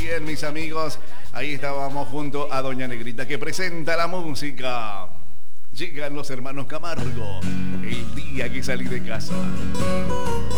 bien, mis amigos. Ahí estábamos junto a Doña Negrita que presenta la música. Llegan los hermanos Camargo, el día que salí de casa.